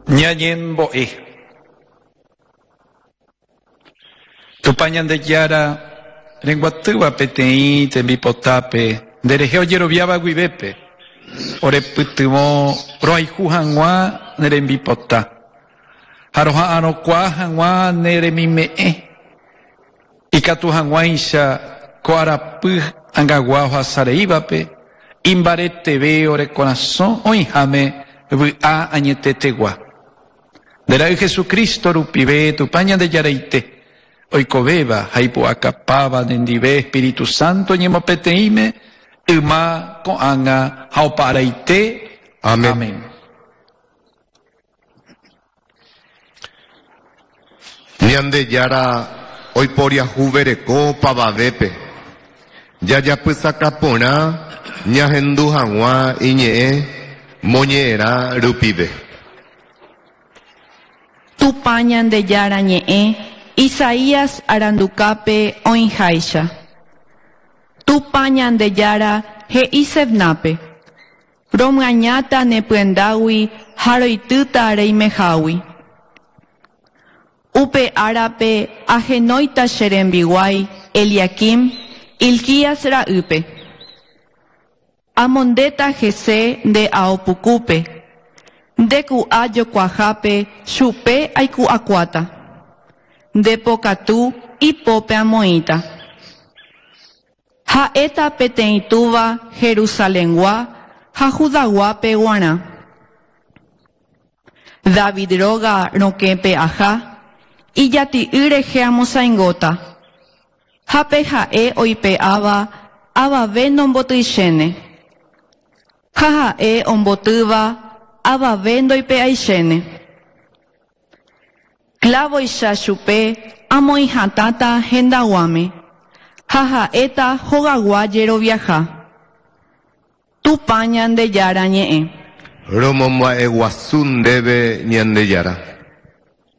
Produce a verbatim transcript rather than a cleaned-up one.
ñañen bo'i. Tupañan de yara, lenguatuba peteí, tembipotape, derejeo yeroviaba guibepe, ore putumo, roi jujanwa, nerembipota. Haroha anokwa hanwa, neremime'e. Ikatu hanwa isha, koarapu, angaguajo sareibape, imbarete ve ore corazón, oijame, a añetetegua. De la Jesucristo rupibe, tupañan de yareite. Oikobeba, haipo acapaba, nendive, Espíritu Santo, ñemopeteime, uma, koanga, haoparaite. Amén. Amén. Niande yara, hoy poria juvereko pavavepe. Yaya pusakapona, ñahendu hanwa, iñe, moñera, rupibe. Tupañan de yara ñe. Isaías aranducape oinjaisha. Tupañan de yara he isevnape. Romgañata nepuendawi haroituta reimejawi. Upe arape ajenoita sherembiguay Eliakim Ilquías raupe. Amondeta jese de aopucupe. Deku ayo cuajape chupe aiku acuata. De Pocatú y Pope Amoita. Ha eta peteituva Jerusaléngua, ha Judagua peguana. David roga roquepe aja, y yati ureje amosaingota. Ha peja e oipe ava, ava ve nombotuishene. Ha ha e ombotuva, ava vendo ipe aishene. Clavo isha chupe, amo ihatata hendawame. Jaja eta jogagua yero viaja. Tupañan de yara ñe'e. Romomwa e wasun debe ñande yara.